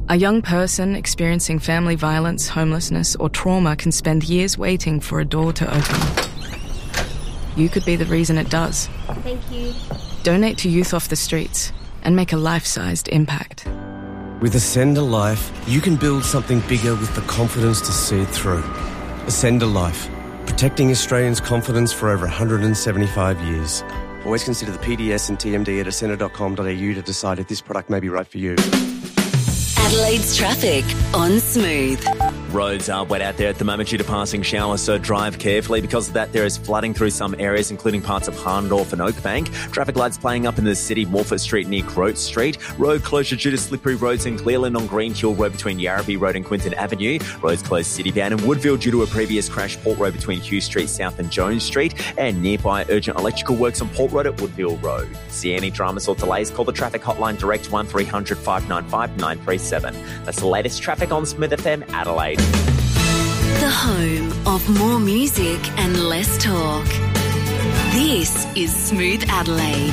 A young person experiencing family violence, homelessness, or trauma can spend years waiting for a door to open. You could be the reason it does. Thank you. Donate to Youth Off the Streets and make a life-sized impact. With Ascend a Life, you can build something bigger with the confidence to see it through. Ascend a Life, protecting Australians' confidence for over 175 years. Always consider the PDS and TMD at ascender.com.au to decide if this product may be right for you. Adelaide's traffic on Smooth. Roads are wet out there at the moment due to passing showers, so drive carefully. Because of that, there is flooding through some areas, including parts of Harndorf and Oakbank. Traffic lights playing up in the city, Morford Street near Croat Street. Road closure due to slippery roads in Clearland on Green Hill Road between Yarrabee Road and Quinton Avenue. Roads closed citybound in Woodville due to a previous crash, Port Road between Hugh Street South and Jones Street. And nearby urgent electrical works on Port Road at Woodville Road. See any dramas or delays, call the traffic hotline direct 1300 595 937. That's the latest traffic on Smooth FM Adelaide. The home of more music and less talk. This is Smooth Adelaide.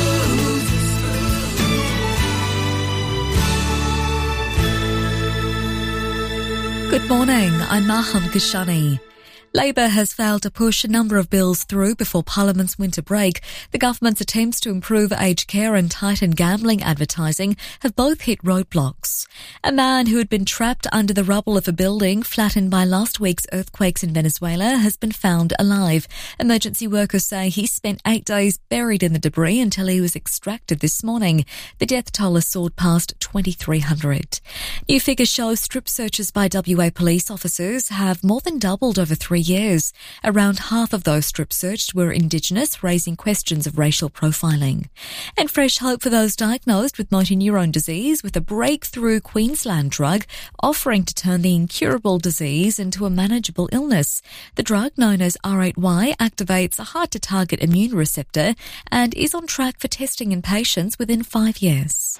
Good morning, I'm Maham Kashani. Labor has failed to push a number of bills through before Parliament's winter break. The government's attempts to improve aged care and tighten gambling advertising have both hit roadblocks. A man who had been trapped under the rubble of a building flattened by last week's earthquakes in Venezuela has been found alive. Emergency workers say he spent 8 days buried in the debris until he was extracted this morning. The death toll has soared past 2,300. New figures show strip searches by WA police officers have more than doubled over 3 years. Around half of those strip searched were Indigenous, raising questions of racial profiling. And fresh hope for those diagnosed with motor neurone disease, with a breakthrough Queensland drug offering to turn the incurable disease into a manageable illness. The drug, known as R8Y, activates a hard-to-target immune receptor and is on track for testing in patients within 5 years.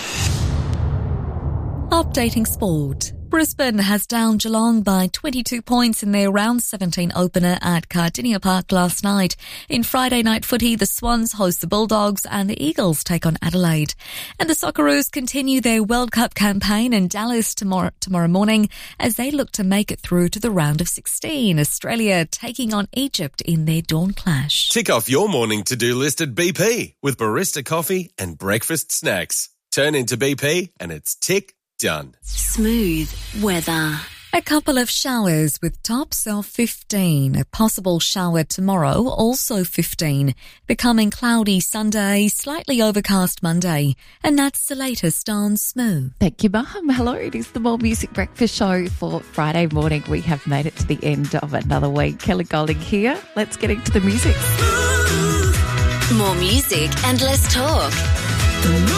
Updating sport. Brisbane has downed Geelong by 22 points in their round 17 opener at Cardinia Park last night. In Friday night footy, the Swans host the Bulldogs and the Eagles take on Adelaide. And the Socceroos continue their World Cup campaign in Dallas tomorrow morning as they look to make it through to the round of 16. Australia taking on Egypt in their dawn clash. Tick off your morning to-do list at BP with barista coffee and breakfast snacks. Turn into BP and it's tick done. Smooth weather. A couple of showers with tops of 15. A possible shower tomorrow, also 15. Becoming cloudy Sunday, slightly overcast Monday. And that's the latest on Smooth. Thank you, Maham. Hello, it is the More Music Breakfast Show for Friday morning. We have made it to the end of another week. Kelly Golding here. Let's get into the music. More music and less talk.